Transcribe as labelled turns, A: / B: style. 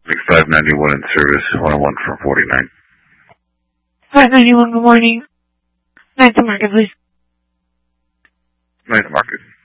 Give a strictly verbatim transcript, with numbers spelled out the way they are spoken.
A: five ninety-one in service, one oh one from forty-nine.
B: five ninety-one, good morning. Ninth Market, please.
A: Ninth Market.